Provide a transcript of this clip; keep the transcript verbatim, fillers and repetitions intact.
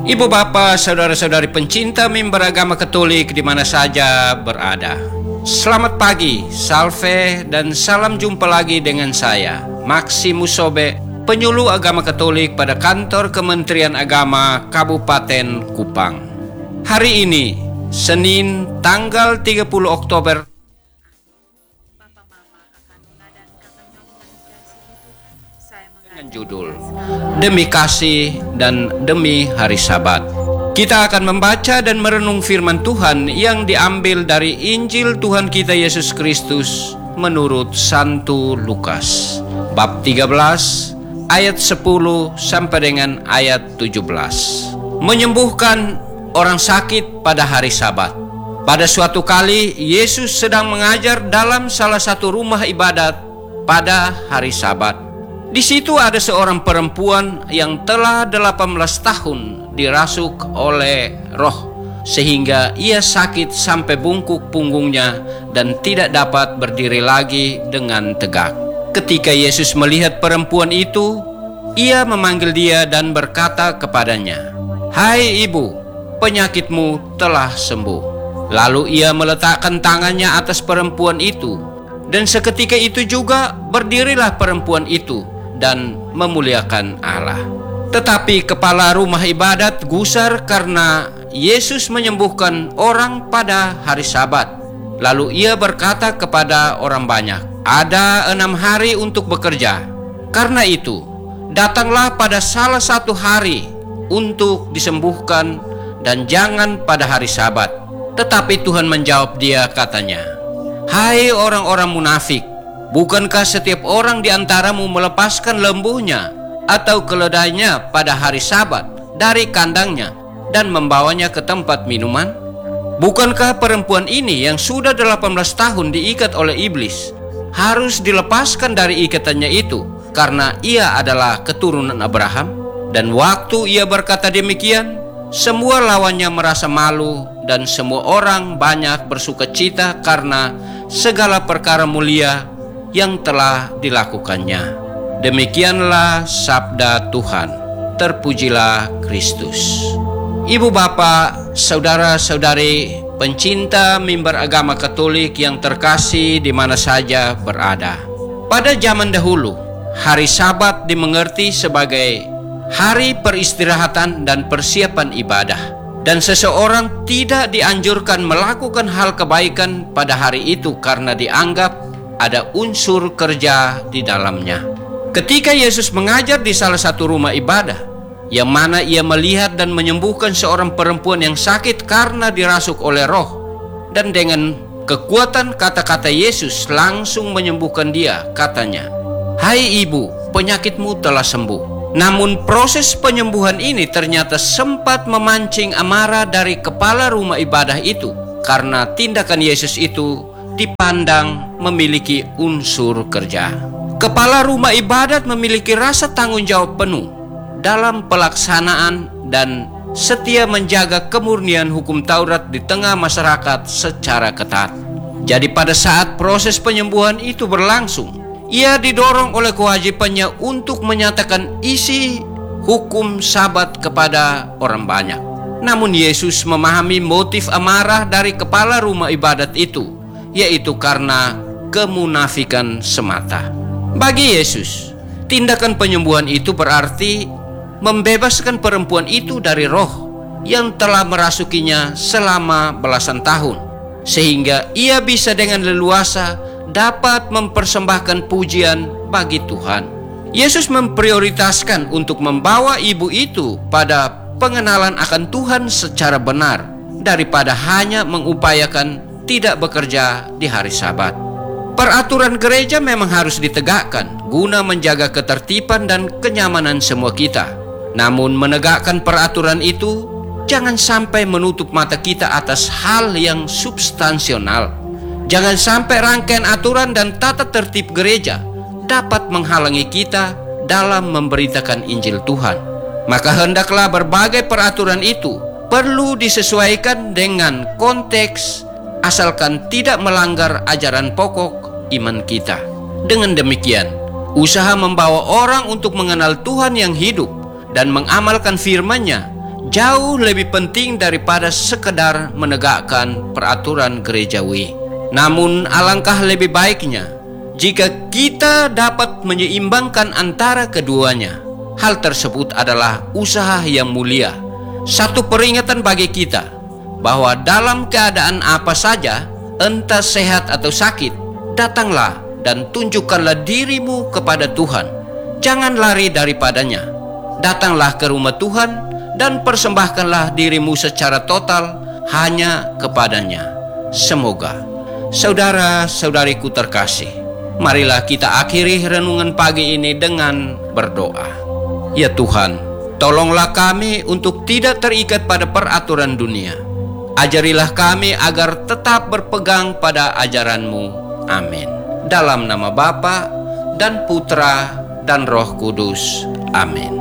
Ibu bapak, saudara-saudari pencinta mimbar agama Katolik di mana saja berada. Selamat pagi, salve dan salam jumpa lagi dengan saya, Maximus Sobe, penyuluh agama Katolik pada kantor Kementerian Agama Kabupaten Kupang. Hari ini, Senin tanggal tiga puluh Oktober, dengan judul Demi Kasih dan Demi Hari Sabat. Kita akan membaca dan merenung firman Tuhan yang diambil dari Injil Tuhan kita Yesus Kristus menurut Santo Lukas, bab tiga belas ayat sepuluh sampai dengan ayat tujuh belas. Menyembuhkan orang sakit pada hari Sabat. Pada suatu kali Yesus sedang mengajar dalam salah satu rumah ibadat pada hari Sabat. Di situ ada seorang perempuan yang telah delapan belas tahun dirasuk oleh roh, sehingga ia sakit sampai bungkuk punggungnya dan tidak dapat berdiri lagi dengan tegak. Ketika Yesus melihat perempuan itu, ia memanggil dia dan berkata kepadanya, "Hai ibu, penyakitmu telah sembuh." Lalu ia meletakkan tangannya atas perempuan itu, dan seketika itu juga berdirilah perempuan itu dan memuliakan Allah. Tetapi kepala rumah ibadat gusar karena Yesus menyembuhkan orang pada hari Sabat. Lalu ia berkata kepada orang banyak, "Ada enam hari untuk bekerja. Karena itu, datanglah pada salah satu hari untuk disembuhkan dan jangan pada hari Sabat." Tetapi Tuhan menjawab dia, katanya, "Hai orang-orang munafik, bukankah setiap orang di antaramu melepaskan lembunya atau keledainya pada hari Sabat dari kandangnya dan membawanya ke tempat minuman? Bukankah perempuan ini yang sudah delapan belas tahun diikat oleh iblis harus dilepaskan dari ikatannya itu karena ia adalah keturunan Abraham?" Dan waktu ia berkata demikian, semua lawannya merasa malu dan semua orang banyak bersukacita karena segala perkara mulia yang telah dilakukannya. Demikianlah sabda Tuhan. Terpujilah Kristus. Ibu bapak, saudara-saudari pencinta mimbar agama Katolik yang terkasih di mana saja berada. Pada zaman dahulu, hari Sabat dimengerti sebagai hari peristirahatan dan persiapan ibadah, dan seseorang tidak dianjurkan melakukan hal kebaikan pada hari itu karena dianggap ada unsur kerja di dalamnya. Ketika Yesus mengajar di salah satu rumah ibadah, yang mana ia melihat dan menyembuhkan seorang perempuan yang sakit karena dirasuk oleh roh, dan dengan kekuatan kata-kata Yesus langsung menyembuhkan dia, katanya, "Hai ibu, penyakitmu telah sembuh." Namun proses penyembuhan ini ternyata sempat memancing amarah dari kepala rumah ibadah itu, karena tindakan Yesus itu dipandang memiliki unsur kerja. Kepala rumah ibadat memiliki rasa tanggung jawab penuh dalam pelaksanaan dan setia menjaga kemurnian hukum Taurat di tengah masyarakat secara ketat. Jadi pada saat proses penyembuhan itu berlangsung, ia didorong oleh kewajibannya untuk menyatakan isi hukum Sabat kepada orang banyak. Namun Yesus memahami motif amarah dari kepala rumah ibadat itu, yaitu karena kemunafikan semata. Bagi Yesus, tindakan penyembuhan itu berarti membebaskan perempuan itu dari roh yang telah merasukinya selama belasan tahun, sehingga ia bisa dengan leluasa dapat mempersembahkan pujian bagi Tuhan. Yesus memprioritaskan untuk membawa ibu itu pada pengenalan akan Tuhan secara benar daripada hanya mengupayakan tidak bekerja di hari Sabat. Peraturan gereja memang harus ditegakkan guna menjaga ketertiban dan kenyamanan semua kita. Namun menegakkan peraturan itu jangan sampai menutup mata kita atas hal yang substansional. Jangan sampai rangkaian aturan dan tata tertib gereja dapat menghalangi kita dalam memberitakan Injil Tuhan. Maka hendaklah berbagai peraturan itu perlu disesuaikan dengan konteks, asalkan tidak melanggar ajaran pokok iman kita. Dengan demikian, usaha membawa orang untuk mengenal Tuhan yang hidup dan mengamalkan firman-Nya jauh lebih penting daripada sekedar menegakkan peraturan gerejawi. Namun alangkah lebih baiknya jika kita dapat menyeimbangkan antara keduanya. Hal tersebut adalah usaha yang mulia, satu peringatan bagi kita bahwa dalam keadaan apa saja, entah sehat atau sakit, datanglah dan tunjukkanlah dirimu kepada Tuhan. Jangan lari daripadanya. Datanglah ke rumah Tuhan dan persembahkanlah dirimu secara total hanya kepadanya. Semoga saudara-saudariku terkasih, marilah kita akhiri renungan pagi ini dengan berdoa. Ya Tuhan, tolonglah kami untuk tidak terikat pada peraturan dunia. Ajarilah kami agar tetap berpegang pada ajaran-Mu. Amin. Dalam nama Bapa dan Putra dan Roh Kudus. Amin.